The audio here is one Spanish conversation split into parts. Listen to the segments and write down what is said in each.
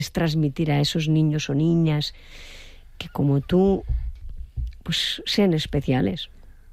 transmitir a esos niños o niñas que como tú pues sean especiales?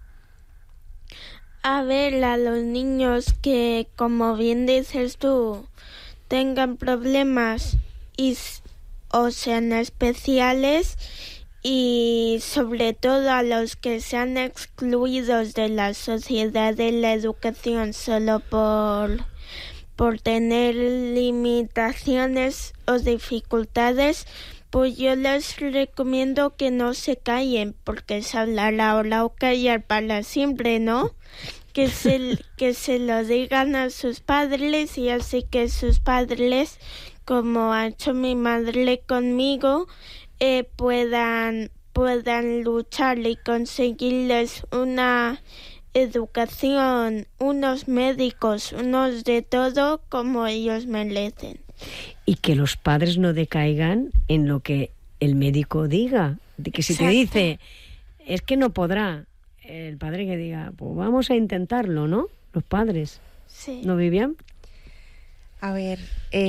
A ver, a los niños que, como bien dices tú, tengan problemas o sean especiales, y sobre todo a los que sean excluidos de la sociedad de la educación solo por tener limitaciones o dificultades, pues yo les recomiendo que no se callen, porque es hablar ahora o callar para siempre, ¿no? Que se lo digan a sus padres, y así que sus padres, como ha hecho mi madre conmigo, puedan luchar y conseguirles una educación, unos médicos, unos de todo como ellos merecen. Y que los padres no decaigan en lo que el médico diga. De que si te dice, es que no podrá, el padre que diga, pues vamos a intentarlo, ¿no? Los padres. Sí. ¿No, Vivian? A ver,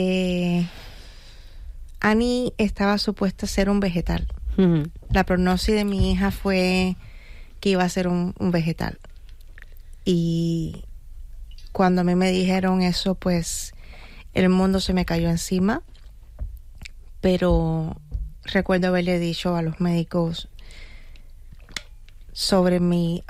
Annie estaba supuesta a ser un vegetal. Uh-huh. La prognosis de mi hija fue que iba a ser un vegetal. Y cuando a mí me dijeron eso, pues el mundo se me cayó encima. Pero recuerdo haberle dicho a los médicos sobre mi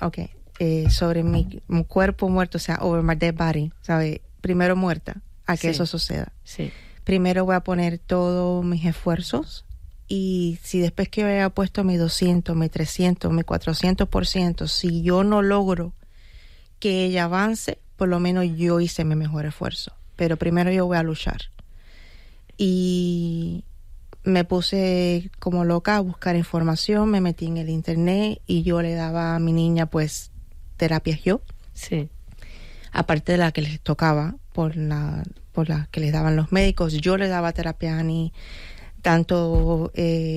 cuerpo muerto, o sea, over my dead body, ¿sabes? Primero muerta a que eso suceda. Sí. Primero voy a poner todos mis esfuerzos, y si después que yo haya puesto mi 200, mi 300, mi 400%, si yo no logro que ella avance, por lo menos yo hice mi mejor esfuerzo. Pero primero yo voy a luchar. Y me puse como loca a buscar información, me metí en el internet y yo le daba a mi niña pues terapias yo. Sí. Aparte de la que les tocaba por la que les daban los médicos, yo le daba terapia a Annie, tanto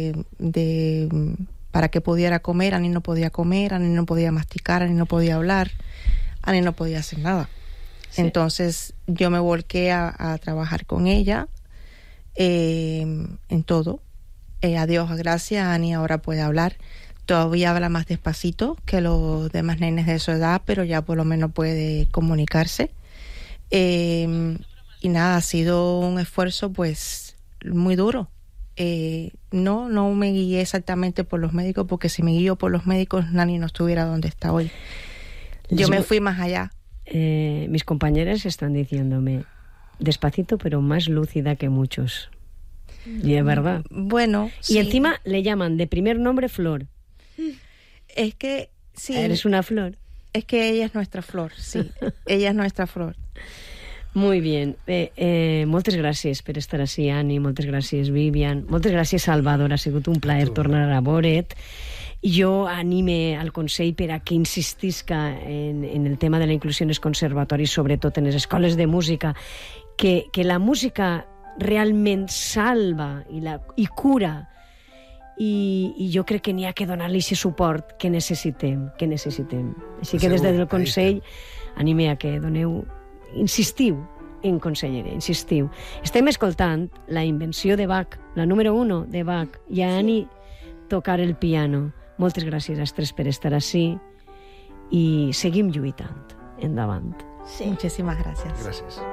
para que pudiera comer. Annie no podía comer, Annie no podía masticar, Annie no podía hablar, Annie no podía hacer nada. Sí. Entonces yo me volqué a trabajar con ella en todo. A Dios gracias, Annie ahora puede hablar. Todavía habla más despacito que los demás nenes de su edad, pero ya por lo menos puede comunicarse. Y nada, ha sido un esfuerzo pues muy duro. No me guié exactamente por los médicos, porque si me guío por los médicos, Nani no estuviera donde está hoy. Yo me fui más allá. Mis compañeras están diciéndome, despacito pero más lúcida que muchos. Y es verdad. Bueno, y sí. Encima le llaman de primer nombre Flor. Es que sí. Eres una flor. Es que ella es nuestra flor, sí. Ella és nuestra flor. Muy bien. Moltes gràcies per estar així, Annie. Moltes gràcies, Vivian. Moltes gràcies, Salvador. Ha sigut un plaer tornar a veure't. Jo anime al Consell per a que insistisca en el tema de la inclusió en els conservatoris, sobretot en les escoles de música, que la música realment salva i cura, i jo crec que n'hi ha que donar-li aquest suport que necessitem. Així que des del Consell anime a que doneu, insistiu en conselleria, insistiu. Estem escoltant la invenció de Bach, la número 1 de Bach, i a Annie tocar el piano. Moltes gràcies a tres per estar així i seguim lluitant. Endavant. Sí. Muchísimas gracias. Gracias.